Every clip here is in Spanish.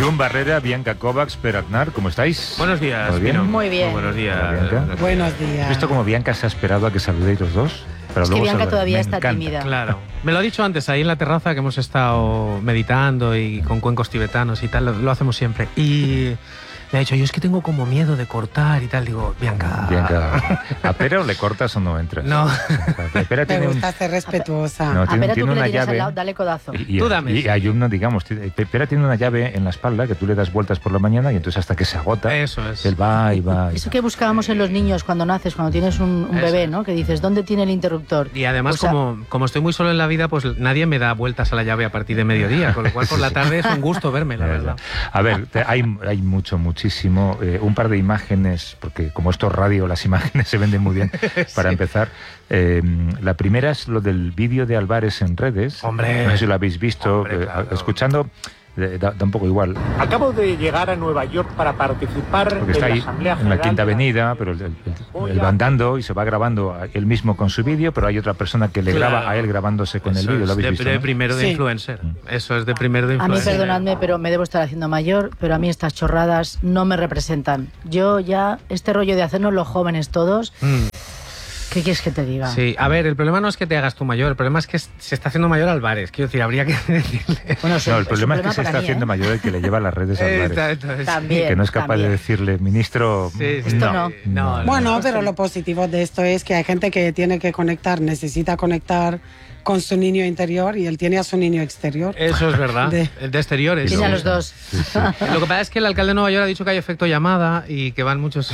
Joan Barrera, Bianca Kovacs, Per Aznar, ¿cómo estáis? Buenos días, ¿Todo bien? Pino. Muy bien. Buenos días. Bianca. Buenos días. ¿Has visto cómo Bianca se ha esperado a que saludéis los dos? Pero Es que luego Bianca saludáis. todavía Me está encanta. tímida. Claro. Me lo ha dicho antes, ahí en la terraza, que hemos estado meditando y con cuencos tibetanos y tal, lo hacemos siempre. Y me ha dicho, yo es que tengo como miedo de cortar y tal. Digo, Bianca... Bianca, ¿a Pera o le cortas o no entras? No. Pera Me tiene, gusta ser respetuosa. No, A tiene ver, tú que una le tienes al llave. lado, dale codazo. Tú dame. Y hay uno, digamos, Pera tiene una llave en la espalda que tú le das vueltas por la mañana y entonces hasta que se agota, Eso es. él va y va. Y Eso va. que buscábamos en los niños cuando naces, cuando tienes un Eso. bebé, ¿no? Que dices, ¿dónde tiene el interruptor? Y además, O sea, como estoy muy solo en la vida, pues nadie me da vueltas a la llave a partir de mediodía, con lo cual por la tarde es un gusto verme, la verdad. A ver, hay muchísimo. Un par de imágenes, porque como esto es radio, las imágenes se venden muy bien. Para empezar, la primera es lo del vídeo de Álvarez en redes. Hombre. No sé si lo habéis visto. Hombre, claro. Escuchando, da un poco igual. Acabo de llegar a Nueva York para participar Porque en está la ahí Asamblea en la General Quinta de la- Avenida, pero él va andando y se va grabando él mismo con su vídeo, pero hay otra persona que le Claro. graba a él grabándose con el Eso vídeo. ¿Lo es habéis de, visto? de ¿no? primero de Sí. influencer. Eso es de primero de a mí, influencer. perdonadme, pero me debo estar haciendo mayor, pero a mí estas chorradas no me representan. Yo ya, este rollo de hacernos los jóvenes todos, ¿qué quieres que te diga? Sí, a ver, el problema no es que te hagas tú mayor, el problema es que se está haciendo mayor Álvarez. Quiero decir, habría que decirle. Bueno, No, el problema es que se para está mí, haciendo ¿eh? mayor el que le lleva las redes a Álvarez. También. Que no es capaz de también. decirle, ministro, Sí, sí. Esto no. No. Bueno, pero lo positivo de esto es que hay gente que tiene que conectar, necesita conectar con su niño interior y él tiene a su niño exterior. Eso es verdad. De- El de exteriores. Tiene a los dos. Sí, sí. Lo que pasa es que el alcalde de Nueva York ha dicho que hay efecto llamada y que van muchos...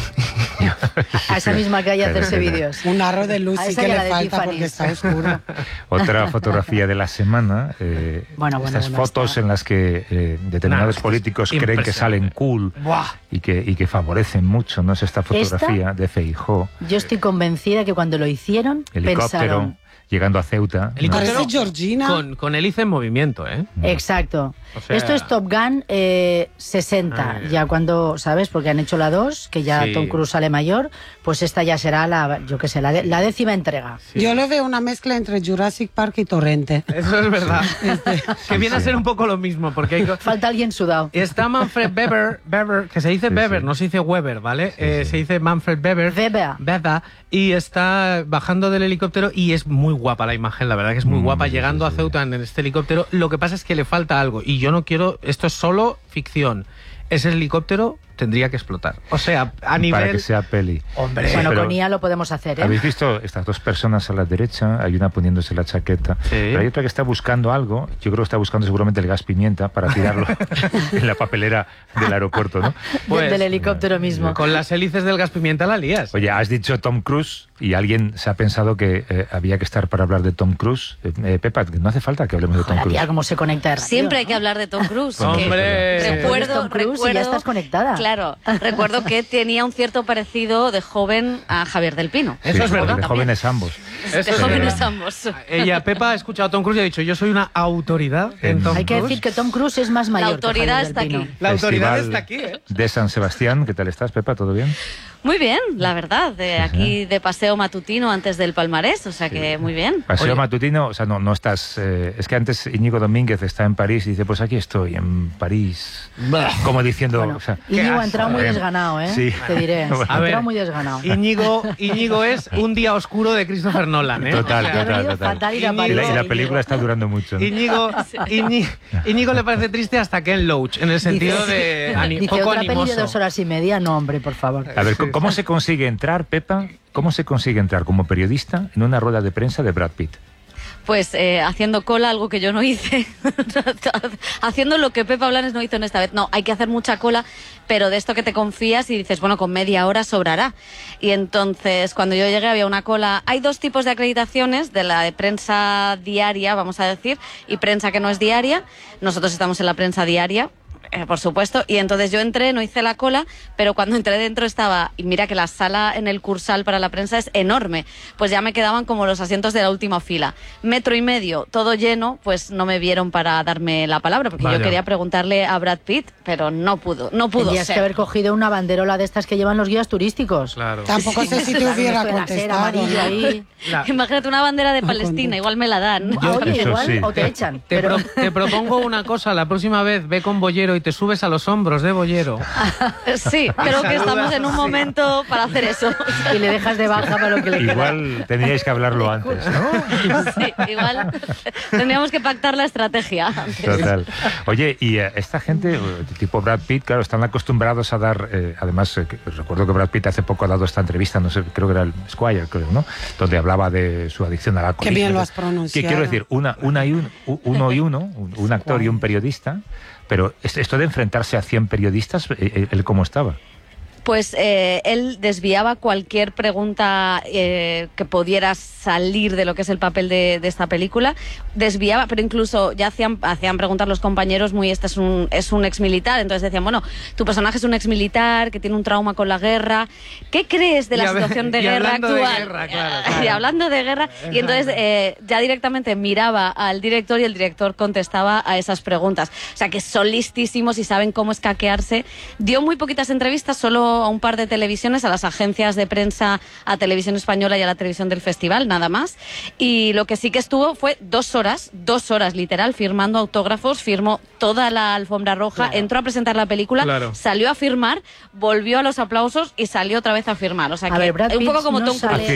A esa misma calle a hacerse Claro. vídeos. Un arro de A luz sí esa que y a la le de falta Tiffany's. porque está oscuro. Otra fotografía de la semana, Bueno, estas bueno, fotos está. en las que determinados Nah, políticos creen que impresionante. salen cool ¡Buah! y que favorecen mucho, ¿no? Es esta fotografía de Feijóo, Yo estoy convencida que cuando lo hicieron, helicóptero, pensaron... llegando a Ceuta. Helicóptero Parece Georgina. con hélice en movimiento, ¿eh? Exacto. O sea- Esto es Top Gun 60, ya cuando, ¿sabes? Porque han hecho la 2, que ya Sí. Tom Cruise sale mayor, pues esta ya será la, yo qué sé, la 10ª entrega. Yo le veo una mezcla entre Jurassic Park y Torrente. Eso es verdad. Que viene a sí. ser un poco lo mismo, porque hay... Falta alguien sudado. Está Manfred Weber, que se dice Sí, Weber, sí. no se dice Weber, ¿vale? Sí, sí. Se dice Manfred Weber. Weber. Y está bajando del helicóptero y es muy guapa la imagen, la verdad que es muy guapa, sí, llegando sí, a Ceuta en este helicóptero. Lo que pasa es que le falta algo y yo no quiero, esto es solo ficción. Ese helicóptero tendría que explotar. O sea, a nivel... Para que sea peli. Hombre, Bueno, pero- con IA lo podemos hacer, ¿eh? ¿Habéis visto estas dos personas a la derecha? Hay una poniéndose la chaqueta, pero hay otra que está buscando algo. Yo creo que está buscando seguramente el gas pimienta para tirarlo en la papelera del aeropuerto, ¿no? pues, del helicóptero mismo. con las hélices del gas pimienta la lías. Oye, has dicho Tom Cruise y alguien se ha pensado que había que estar para hablar de Tom Cruise. Pepa, no hace falta que hablemos de Tom La Cruise. tía cómo se conecta de rápido, Siempre hay ¿no? que hablar de Tom Cruise. Bueno, que Hombre. recuerdo, Tom Cruise y ya estás conectada. Claro, recuerdo que tenía un cierto parecido de joven a Javier del Pino. Eso Sí, es verdad. De jóvenes ambos. Eso De es jóvenes verdad. ambos. Ella, Pepa, ha escuchado a Tom Cruise y ha dicho, yo soy una autoridad en Tom Hay que Cruise. decir que Tom Cruise es más mayor. La autoridad que Javier está del Pino. aquí. La autoridad Festival está aquí, ¿eh? De San Sebastián, ¿qué tal estás, Pepa? ¿Todo bien? Muy bien, la verdad. Aquí de paseo matutino antes del palmarés, o sea que muy bien. Paseo Oye. matutino, o sea, no estás... es que antes Íñigo Domínguez está en París y dice, pues aquí estoy, en París. Como diciendo... Bueno, o sea, Íñigo ha asco, entrado muy ¿eh? desganado, ¿eh? Sí. Te diré. Bueno. Ha A ver, entrado muy desganado. Íñigo es un día oscuro de Christopher Nolan, ¿eh? Total, O sea, Le ha venido total. fatal ir a Íñigo- París, y la Íñigo. película está durando mucho, ¿no? Íñigo le parece triste hasta Ken Loach, en el sentido de Dice, poco otra peli de animoso. 2 horas y media, no, hombre, por favor. A ver, ¿cómo se consigue entrar, Pepa? ¿Cómo se consigue entrar como periodista en una rueda de prensa de Brad Pitt? Pues haciendo cola, algo que yo no hice. Haciendo lo que Pepa Blanes no hizo en esta vez. No, hay que hacer mucha cola, pero de esto que te confías y dices, bueno, con media hora sobrará. Y entonces, cuando yo llegué había una cola. Hay dos tipos de acreditaciones, de la de prensa diaria, vamos a decir, y prensa que no es diaria. Nosotros estamos en la prensa diaria. Por supuesto, y entonces yo entré, no hice la cola, pero cuando entré dentro estaba, y mira que la sala en el Cursal para la prensa es enorme, pues ya me quedaban como los asientos de la última fila. 1,5 metros, todo lleno, pues no me vieron para darme la palabra, porque Vaya. yo quería preguntarle a Brad Pitt, pero no pudo Tendrías ser. que haber cogido una banderola de estas que llevan los guías turísticos. Claro. Tampoco sé si te hubiera Esto de la cera, contestado. amarillo ¿no? ahí. Imagínate una bandera de Palestina, igual me la dan. Ah, oye, Eso igual, sí. o te echan. Te, Pero te propongo una cosa, la próxima vez ve con bollero y y te subes a los hombros de boyero. Sí, creo que estamos en un momento para hacer eso. Y le dejas de baja para lo que le queda. Igual tendríais que hablarlo antes, ¿no? Sí, igual tendríamos que pactar la estrategia antes. Total. Oye, y esta gente, tipo Brad Pitt, claro, están acostumbrados a dar, además, recuerdo que Brad Pitt hace poco ha dado esta entrevista, no sé, creo que era el Squire, creo, ¿no? Donde hablaba de su adicción al alcohol. Qué bien lo has pronunciado. Que quiero decir, uno y uno, un actor y un periodista, pero esto de enfrentarse a 100 periodistas, ¿él cómo estaba? Pues él desviaba cualquier pregunta que pudiera salir de lo que es el papel de esta película. Desviaba, pero incluso ya hacían preguntar los compañeros muy, este es un exmilitar. Entonces decían, bueno, tu personaje es un exmilitar que tiene un trauma con la guerra. ¿Qué crees de la situación de guerra actual? De guerra, claro. Y hablando de guerra. Y entonces ya directamente miraba al director y el director contestaba a esas preguntas. O sea que son listísimos y saben cómo escaquearse. Dio muy poquitas entrevistas, solo a un par de televisiones, a las agencias de prensa, a Televisión Española y a la televisión del festival, nada más. Y lo que sí que estuvo fue 2 horas literal, firmando autógrafos, firmó toda la alfombra roja, claro. Entró a presentar la película, claro. Salió a firmar, volvió a los aplausos y salió otra vez a firmar. O sea que Brad un poco como no Tom Cruise.